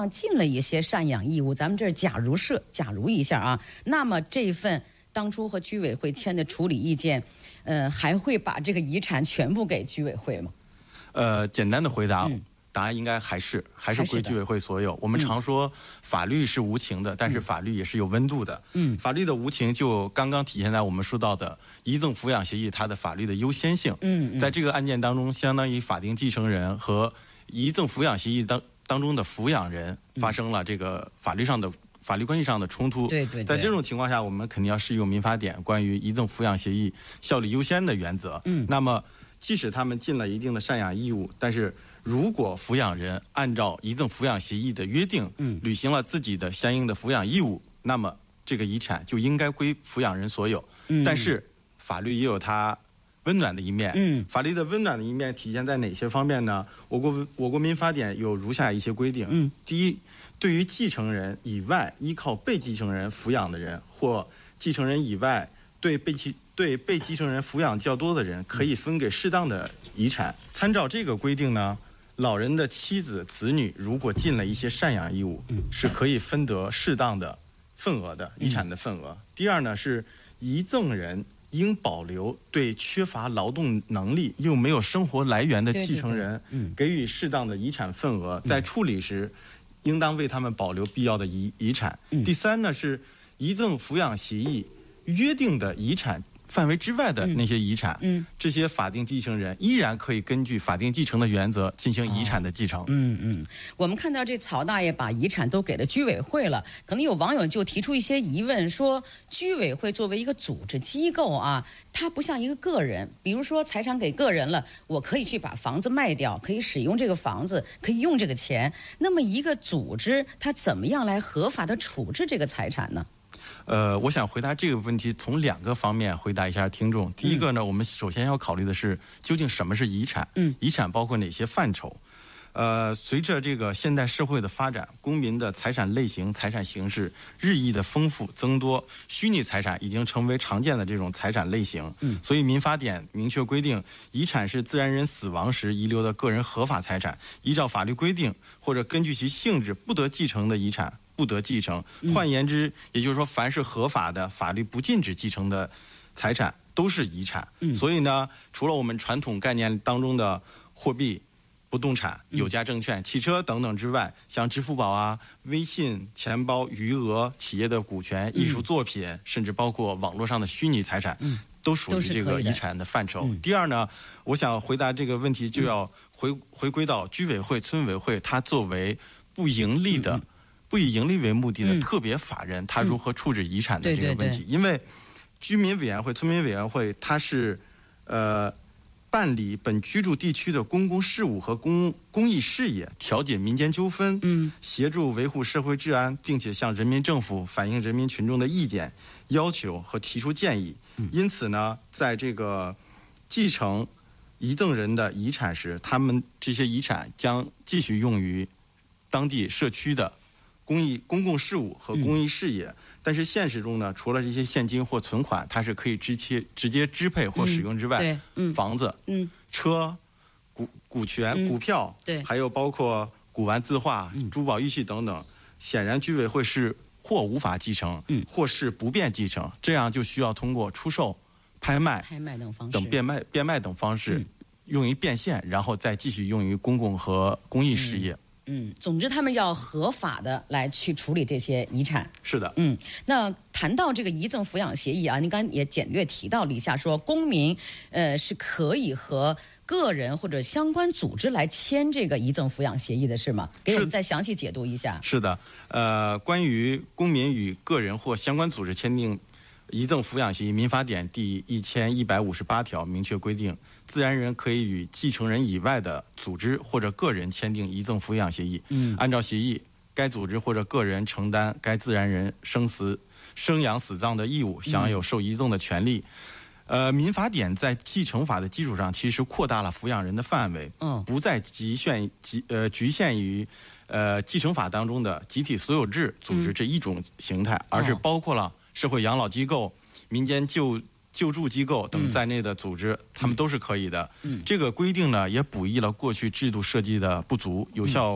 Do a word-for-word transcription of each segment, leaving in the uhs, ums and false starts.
上尽了一些赡养义务，咱们这儿假如设假如一下啊，那么这份当初和居委会签的处理意见，呃，还会把这个遗产全部给居委会吗？ 呃，简单的回答。 嗯答案应该还是还是归居委会所有。我们常说法律是无情的，但是法律也是有温度的。嗯，法律的无情就刚刚体现在我们说到的遗赠抚养协议它的法律的优先性。嗯，在这个案件当中，相当于法定继承人和遗赠抚养协议当当中的抚养人发生了这个法律上的法律关系上的冲突。 对对。 在这种情况下，我们肯定要适用民法典关于遗赠抚养协议效力优先的原则。嗯，那么即使他们尽了一定的赡养义务，但是如果抚养人按照遗赠抚养协议的约定，嗯，履行了自己的相应的抚养义务，那么这个遗产就应该归抚养人所有。嗯，但是法律也有它温暖的一面。嗯，法律的温暖的一面体现在哪些方面呢？我国我国民法典有如下一些规定。嗯，第一，对于继承人以外依靠被继承人抚养的人，或继承人以外对被继对被继承人抚养较多的人，可以分给适当的遗产。参照这个规定呢，老人的妻子、子女如果尽了一些赡养义务，是可以分得适当的份额的遗产的份额。第二呢，是遗赠人应保留对缺乏劳动能力又没有生活来源的继承人给予适当的遗产份额，在处理时应当为他们保留必要的遗遗产。第三呢，是遗赠抚养协议约定的遗产范围之外的那些遗产，嗯，这些法定继承人依然可以根据法定继承的原则进行遗产的继承。哦、 嗯嗯，我们看到这曹大爷把遗产都给了居委会了，可能有网友就提出一些疑问，说居委会作为一个组织机构啊，它不像一个个人，比如说财产给个人了，我可以去把房子卖掉，可以使用这个房子，可以用这个钱。那么一个组织，它怎么样来合法的处置这个财产呢？ 呃，我想回答这个问题，从两个方面回答一下听众。第一个呢，嗯、我们首先要考虑的是，究竟什么是遗产？嗯，遗产包括哪些范畴？呃，随着这个现代社会的发展，公民的财产类型、财产形式日益的丰富增多，虚拟财产已经成为常见的这种财产类型。嗯，所以民法典明确规定，遗产是自然人死亡时遗留的个人合法财产，依照法律规定或者根据其性质不得继承的遗产不得继承。换言之，也就是说，凡是合法的、法律不禁止继承的财产都是遗产。嗯，所以呢，除了我们传统概念当中的货币、不动产、有价证券、汽车等等之外，像支付宝啊、微信、钱包、余额、企业的股权、艺术作品，嗯、甚至包括网络上的虚拟财产，嗯、都属于这个遗产的范畴。嗯、第二呢，我想回答这个问题，就要回、嗯、回归到居委会、村委会，它作为不盈利的、嗯、不以盈利为目的的特别法人，它、嗯、如何处置遗产的这个问题？对对对，因为居民委员会、村民委员会，它是呃。办理本居住地区的公共事务和公公益事业，调解民间纠纷，嗯，协助维护社会治安，并且向人民政府反映人民群众的意见、要求和提出建议。嗯、因此呢，在这个继承遗赠人的遗产时，他们这些遗产将继续用于当地社区的公益公共事务和公益事业。嗯，但是现实中呢，除了这些现金或存款，它是可以直接直接支配或使用之外，嗯嗯、房子、嗯、车、股股权、嗯、股票，对，还有包括古玩字画、嗯、珠宝玉器等等，显然居委会是或无法继承，嗯、或是不便继承，这样就需要通过出售、拍卖、 拍卖等方式等变卖变卖等方式，嗯、用于变现，然后再继续用于公共和公益事业。嗯嗯，总之他们要合法的来去处理这些遗产。 是的， 嗯，那谈到这个遗赠抚养协议啊，您刚才也简略提到了一下，说公民呃是可以和个人或者相关组织来签这个遗赠抚养协议的，是吗？给我们再详细解读一下。 是的，呃，关于公民与个人或相关组织签订遗赠抚养协议，民法典第一千一百五十八条明确规定，自然人可以与继承人以外的组织或者个人签订遗赠抚养协议。嗯，按照协议，该组织或者个人承担该自然人生死、生养死葬的义务，享有受遗赠的权利。嗯、呃，民法典在继承法的基础上，其实扩大了抚养人的范围，嗯，不再局限局呃局限于呃继承法当中的集体所有制组织这一种形态，嗯、而是包括了社会养老机构、民间救救助机构等在内的组织，嗯、他们都是可以的。嗯，这个规定呢，也补益了过去制度设计的不足，有效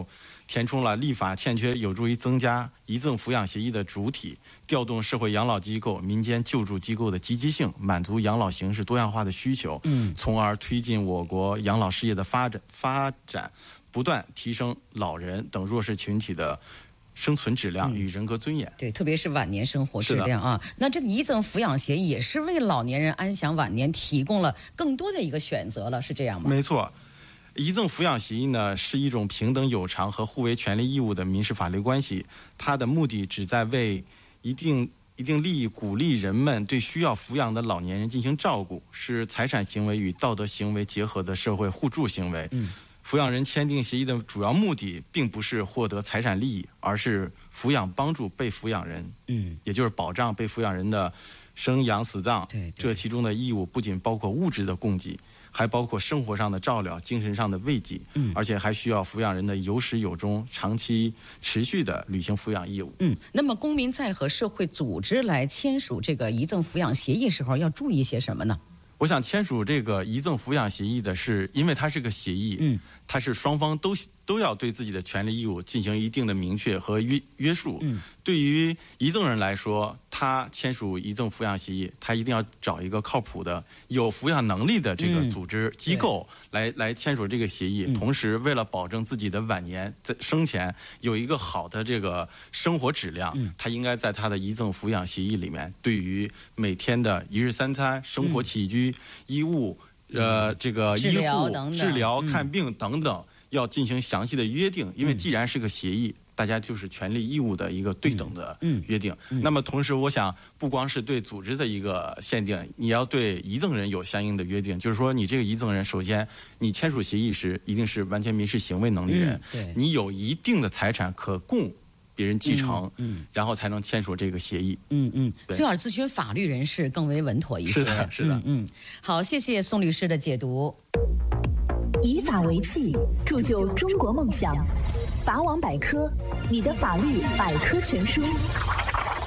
填充了立法欠缺有助于增加遗赠抚养协议的主体，调动社会养老机构、民间救助机构的积极性，满足养老形式多样化的需求，嗯，从而推进我国养老事业的发展发展，不断提升老人等弱势群体的生存质量与人格尊严。 嗯、对，特别是晚年生活质量啊。那这个遗赠抚养协议也是为老年人安享晚年提供了更多的一个选择了，是这样吗？ 没错。遗赠抚养协议呢，是一种平等有偿和互为权利义务的民事法律关系，它的目的旨在为一定一定利益鼓励人们对需要抚养的老年人进行照顾，是财产行为与道德行为结合的社会互助行为。嗯，抚养人签订协议的主要目的并不是获得财产利益，而是抚养帮助被抚养人，嗯，也就是保障被抚养人的生养死葬。 对， 这其中的义务不仅包括物质的供给，还包括生活上的照料、精神上的慰藉，嗯，而且还需要抚养人的有始有终、长期持续的履行抚养义务。 嗯，那么公民在和社会组织来签署这个遗赠抚养协议时候，要注意些什么呢？ 我想签署这个遗赠抚养协议的是，因为它是个协议，嗯，它是双方都都要对自己的权利义务进行一定的明确和约约束。嗯，对于遗赠人来说，他签署遗赠抚养协议，他一定要找一个靠谱的、有抚养能力的这个组织、嗯、机构来来签署这个协议。嗯、同时，为了保证自己的晚年在生前有一个好的这个生活质量，嗯、他应该在他的遗赠抚养协议里面，对于每天的一日三餐、生活起居、嗯、医务、呃，这个医护、治疗、看病等等。要进行详细的约定，因为既然是个协议，嗯、大家就是权利义务的一个对等的约定。嗯嗯、那么同时，我想不光是对组织的一个限定，你要对遗赠人有相应的约定。就是说，你这个遗赠人，首先你签署协议时，一定是完全民事行为能力人， 嗯、对， 你有一定的财产可供别人继承，嗯，嗯然后才能签署这个协议。 嗯嗯，最好咨询法律人士更为稳妥一些。 是的，是的。 嗯嗯，好，谢谢宋律师的解读。 以法为器，铸就中国梦想。法网百科，你的法律百科全书。